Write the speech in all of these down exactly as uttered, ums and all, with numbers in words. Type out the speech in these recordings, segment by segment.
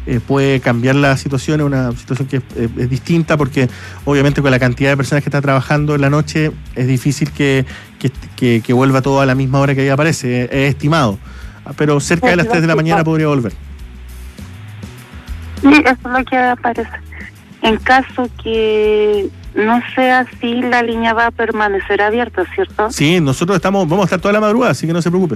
eh, puede cambiar la situación. Es una situación que es, es, es distinta porque obviamente con la cantidad de personas que están trabajando en la noche es difícil que, que, que, que vuelva todo a la misma hora que ahí aparece, es, es estimado, pero cerca de las tres de la mañana podría volver. Sí, eso es lo que aparece. En caso que no sea así, la línea va a permanecer abierta, ¿cierto? Sí, nosotros estamos, vamos a estar toda la madrugada, así que no se preocupe.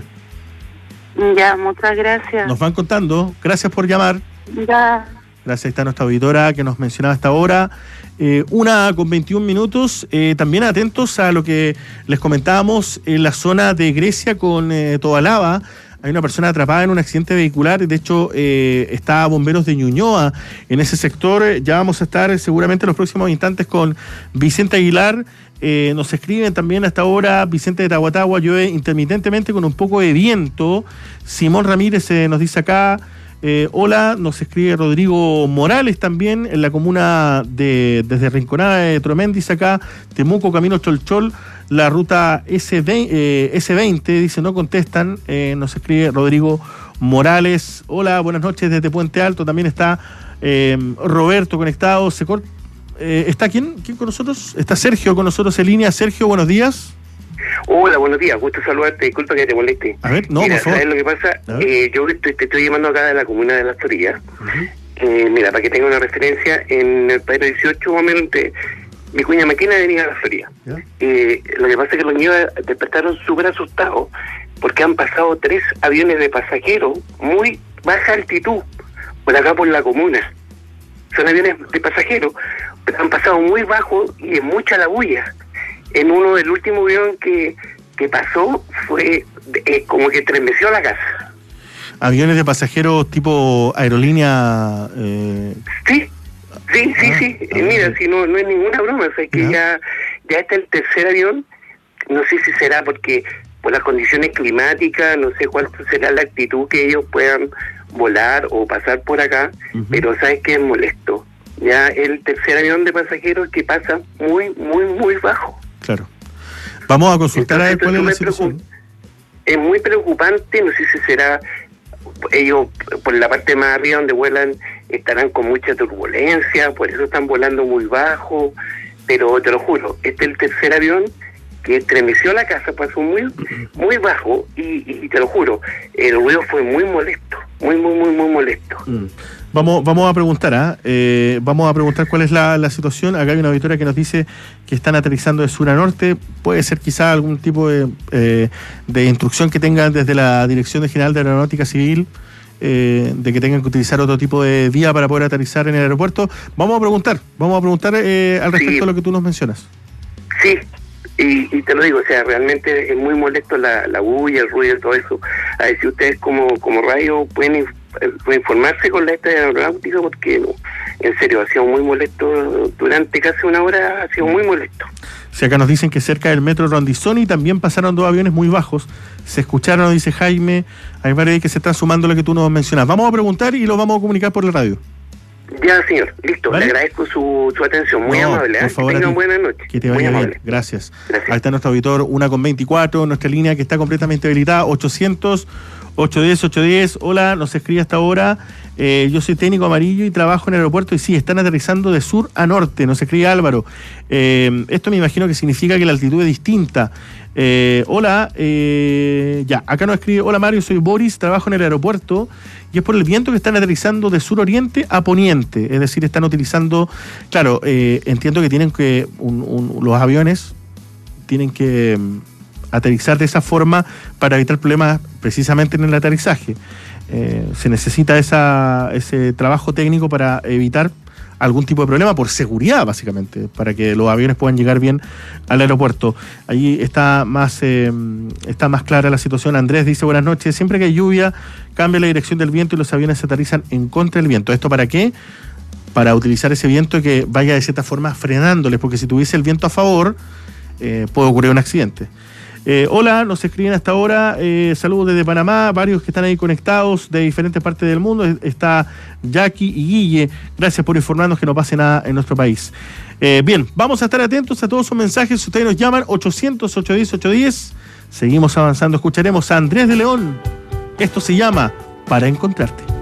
Ya, muchas gracias. Nos van contando. Gracias por llamar. Ya. Gracias, está nuestra auditora que nos mencionaba hasta ahora. Eh, una con veintiún minutos. Eh, también atentos a lo que les comentábamos en la zona de Grecia con eh, Tobalaba. Hay una persona atrapada en un accidente vehicular. De hecho, eh, está Bomberos de Ñuñoa en ese sector. Ya vamos a estar seguramente en los próximos instantes con Vicente Aguilar. Eh, nos escriben también hasta ahora Vicente de Tahuatahua, llueve intermitentemente con un poco de viento. Simón Ramírez eh, nos dice acá, eh, hola, nos escribe Rodrigo Morales también en la comuna de desde Rinconada de Tromén, dice acá, Temuco, Camino Cholchol, la ruta ese veinte, dice, no contestan, eh, nos escribe Rodrigo Morales. Hola, buenas noches desde Puente Alto, también está eh, Roberto conectado, se corta. Eh, ¿Está quién, quién con nosotros? Está Sergio con nosotros en línea. Sergio, buenos días. Hola, buenos días, gusto saludarte, disculpa que te moleste. A ver, no, mira, por favor. ¿sabes lo que pasa? Eh, yo te, te estoy llamando acá de la comuna de Las Torillas. Uh-huh. eh, mira, para que tenga una referencia, en el Padre dieciocho, más o menos, entre mi cuña Maquena venía a Las Torillas. Eh, lo que pasa es que los niños despertaron súper asustados porque han pasado tres aviones de pasajeros muy baja altitud por acá por la comuna. Son aviones de pasajeros, pero han pasado muy bajo y en mucha la bulla. En uno del último avión que, que pasó fue eh, como que estremeció la casa. ¿Aviones de pasajeros tipo aerolínea? Eh... Sí, sí, sí, ah, sí. Ah, Mira, ah, si no, no es ninguna broma, o sea, que ya, ya está el tercer avión. No sé si será porque por las condiciones climáticas, no sé cuál será la actitud que ellos puedan volar o pasar por acá, uh-huh. Pero sabes que es molesto. Ya el tercer avión de pasajeros que pasa muy, muy, muy bajo. Claro. Vamos a consultar a ver cuál es la situación. Es muy preocupante, no sé si será, ellos por la parte más arriba donde vuelan estarán con mucha turbulencia, por eso están volando muy bajo, pero te lo juro, este es el tercer avión que estremeció la casa, pasó muy muy bajo y, y te lo juro, el ruido fue muy molesto, muy, muy, muy, muy molesto. Mm. Vamos, vamos a preguntar, ¿ah? ¿eh? Vamos a preguntar cuál es la, la situación. Acá hay una auditoría que nos dice que están aterrizando de sur a norte. Puede ser quizá algún tipo de, eh, de instrucción que tengan desde la Dirección General de Aeronáutica Civil, eh, de que tengan que utilizar otro tipo de vía para poder aterrizar en el aeropuerto. Vamos a preguntar, vamos a preguntar eh, al respecto sí. a lo que tú nos mencionas. Sí, y, y te lo digo, o sea, realmente es muy molesto la, la bulla, el ruido y todo eso. A ver si ustedes como, como radio pueden informarse con la esta de aeronáutica, porque no, en serio ha sido muy molesto durante casi una hora, ha sido muy molesto. Si acá nos dicen que cerca del metro Rondizoni también pasaron dos aviones muy bajos, se escucharon, dice Jaime, hay varios que se están sumando a lo que tú nos mencionas. Vamos a preguntar y lo vamos a comunicar por la radio. Ya, señor, listo, ¿vale? Le agradezco su, su atención, muy no, amable, ¿eh? Por favor, que tengan buenas noches. Que te vaya muy bien, amable. gracias. Gracias. Ahí está nuestro auditor, una con veinticuatro, nuestra línea que está completamente habilitada, ochocientos, ochocientos diez, ochocientos diez. Hola, nos escribe hasta ahora, eh, yo soy técnico amarillo y trabajo en el aeropuerto y sí, están aterrizando de sur a norte, nos escribe Álvaro. Eh, esto me imagino que significa que la altitud es distinta. Eh, hola, eh, ya, acá nos escribe, hola Mario, soy Boris, trabajo en el aeropuerto y es por el viento que están aterrizando de sur-oriente a poniente, es decir, están utilizando, claro, eh, entiendo que tienen que, un, un, los aviones tienen que um, aterrizar de esa forma para evitar problemas precisamente en el aterrizaje. Eh, se necesita esa, ese trabajo técnico para evitar algún tipo de problema por seguridad, básicamente, para que los aviones puedan llegar bien al aeropuerto. Allí está más eh, está más clara la situación. Andrés dice, buenas noches, siempre que hay lluvia, cambia la dirección del viento y los aviones se aterrizan en contra del viento. ¿Esto para qué? Para utilizar ese viento que vaya de cierta forma frenándoles, porque si tuviese el viento a favor, eh, puede ocurrir un accidente. Eh, hola, nos escriben hasta ahora, eh, saludos desde Panamá, varios que están ahí conectados de diferentes partes del mundo, está Jackie y Guille, gracias por informarnos que no pase nada en nuestro país. Eh, bien, vamos a estar atentos a todos sus mensajes, si ustedes nos llaman, ochocientos, ochocientos diez, ochocientos diez, seguimos avanzando, escucharemos a Andrés de León, esto se llama Para Encontrarte.